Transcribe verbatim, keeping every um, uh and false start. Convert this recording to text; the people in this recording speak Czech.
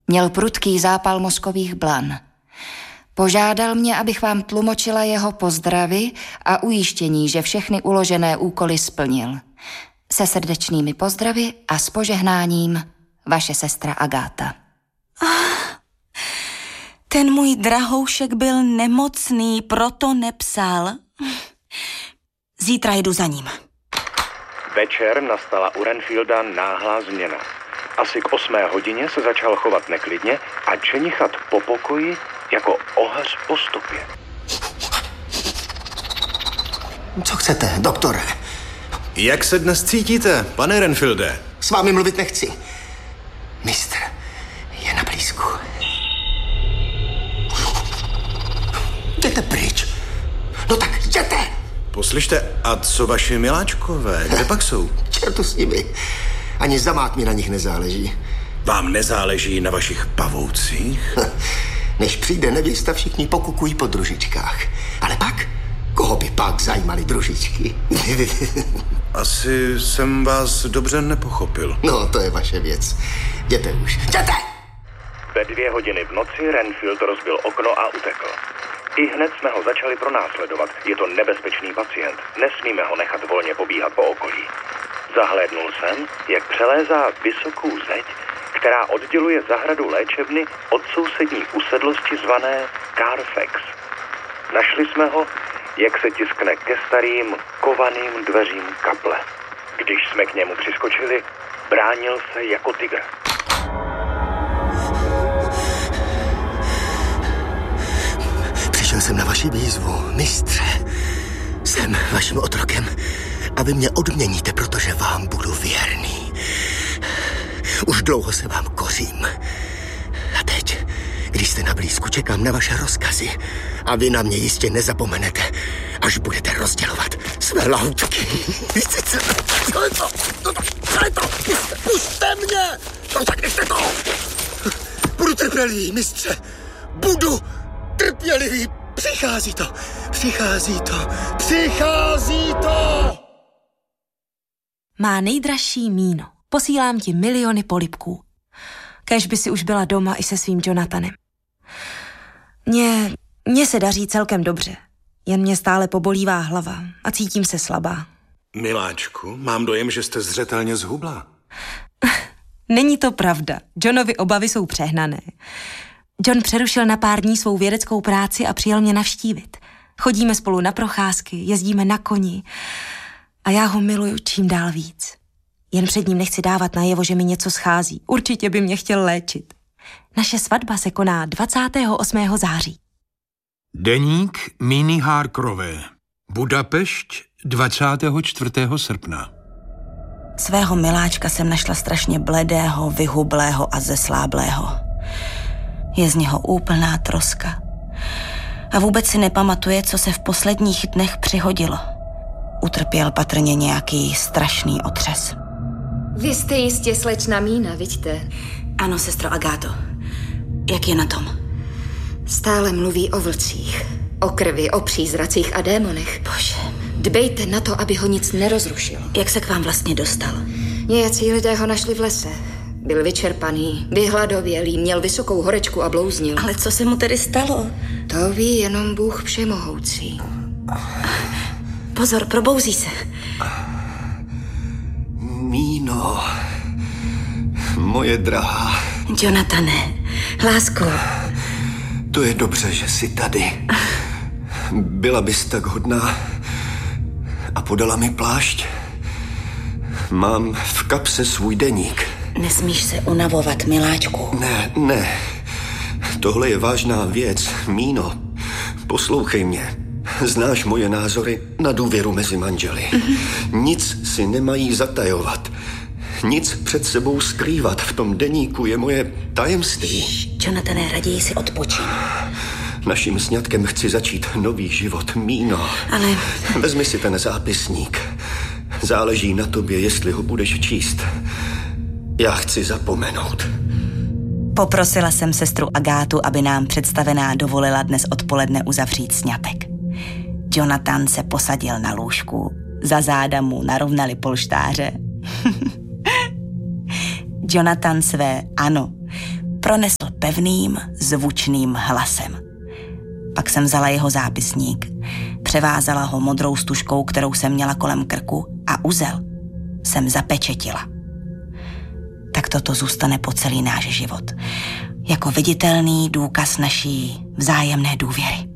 Měl prudký zápal mozkových blan. Požádal mě, abych vám tlumočila jeho pozdravy a ujištění, že všechny uložené úkoly splnil. Se srdečnými pozdravy a s požehnáním, vaše sestra Agáta. Ah, ten můj drahoušek byl nemocný, proto nepsal. Zítra jdu za ním. Večer nastala u Renfielda náhlá změna. Asi k osmé hodině se začal chovat neklidně a čenichat po pokoji jako ohař po stopě. Co chcete, doktore? Jak se dnes cítíte, pane Renfielde? S vámi mluvit nechci. Mistr je na blízku. Jděte pryč. No tak jděte! Poslyšte, a co vaši miláčkové? Kde pak jsou? Čertu s nimi. Ani zamák mi na nich nezáleží. Vám nezáleží na vašich pavoucích? Než přijde nevěsta, všichni pokukují po družičkách. Ale pak? Koho by pak zajímaly družičky? Asi jsem vás dobře nepochopil. No, to je vaše věc. Jděte už. Jděte! Ve dvě hodiny v noci Renfield rozbil okno a utekl. I hned jsme ho začali pronásledovat. Je to nebezpečný pacient. Nesmíme ho nechat volně pobíhat po okolí. Zahlédnul jsem, jak přelézá vysokou zeď, která odděluje zahradu léčebny od sousední usedlosti zvané Carfax. Našli jsme ho, jak se tiskne ke starým kovaným dveřím kaple. Když jsme k němu přiskočili, bránil se jako tygr. Přišel jsem na vaši výzvu, mistře. Jsem vaším otrokem a vy mě odměníte, protože vám budu věrný. Už dlouho se vám kořím. A teď, když jste na blízku, čekám na vaše rozkazy. A vy na mě jistě nezapomenete, až budete rozdělovat své lahůčky. Co je to? Co je to? Pusťte mě! No tak nechte to! Budu trpělivý, mistře. Budu trpělivý. Přichází to. Přichází to. Přichází to! Má nejdražší Míno. Posílám ti miliony polibků. Kéž by si už byla doma i se svým Jonathanem. Mně, mně se daří celkem dobře. Jen mě stále pobolívá hlava a cítím se slabá. Miláčku, mám dojem, že jste zřetelně zhubla. Není to pravda. Johnovi obavy jsou přehnané. John přerušil na pár dní svou vědeckou práci a přijel mě navštívit. Chodíme spolu na procházky, jezdíme na koni a já ho miluju čím dál víc. Jen před ním nechci dávat najevo, že mi něco schází. Určitě by mě chtěl léčit. Naše svatba se koná dvacátého osmého září. Deník Míny Harkerové. Budapešť dvacátého čtvrtého srpna. Svého miláčka jsem našla strašně bledého, vyhublého a zesláblého. Je z něho úplná troska. A vůbec si nepamatuje, co se v posledních dnech přihodilo. Utrpěl patrně nějaký strašný otřes. Vy jste jistě slečna Mína, vidíte? Ano, sestro Agáto. Jak je na tom? Stále mluví o vlcích, o krvi, o přízracích a démonech. Bože. Dbejte na to, aby ho nic nerozrušilo. Jak se k vám vlastně dostal? Nějací lidé ho našli v lese. Byl vyčerpaný, vyhladovělý, měl vysokou horečku a blouznil. Ale co se mu tedy stalo? To ví jenom Bůh všemohoucí. Pozor, probouzí se. Míno, moje drahá. Jonathane, lásko. To je dobře, že jsi tady. Byla bys tak hodná a podala mi plášť. Mám v kapse svůj deník. Nesmíš se unavovat, miláčku. Ne, ne. Tohle je vážná věc, Míno. Poslouchej mě. Znáš moje názory na důvěru mezi manželi. Mm-hmm. Nic si nemají zatajovat. Nic před sebou skrývat. V tom deníku je moje tajemství. Šš, Jonathane, raději si odpočin. Naším sňatkem chci začít nový život, Míno. Ale... Vezmi si ten zápisník. Záleží na tobě, jestli ho budeš číst. Já chci zapomenout. Poprosila jsem sestru Agátu, aby nám představená dovolila dnes odpoledne uzavřít sňatek. Jonathan se posadil na lůžku, za záda mu narovnali polštáře. Jonathan své ano pronesl pevným, zvučným hlasem. Pak jsem vzala jeho zápisník, převázala ho modrou stužkou, kterou jsem měla kolem krku, a uzel jsem zapečetila. Tak toto zůstane po celý náš život, jako viditelný důkaz naší vzájemné důvěry.